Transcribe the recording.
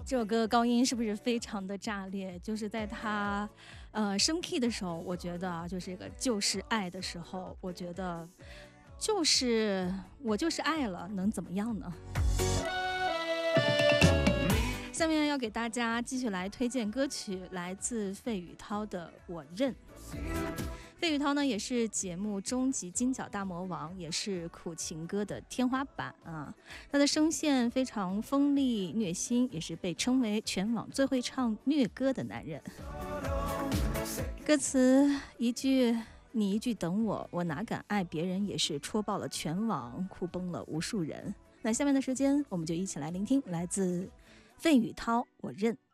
这首歌高音是不是非常的炸裂？就是在他升 key 的时候，我觉得啊，就是一个就是爱的时候，我觉得就是我就是爱了，能怎么样呢？下面要给大家继续来推荐歌曲，来自费宇涛的《我认》。费宇涛呢，也是节目终极金角大魔王，也是苦情歌的天花板啊。他的声线非常锋利虐心，也是被称为全网最会唱虐歌的男人。歌词一句你一句等我，我哪敢爱别人，也是戳爆了全网，哭崩了无数人。那下面的时间，我们就一起来聆听来自费宇涛《我认》。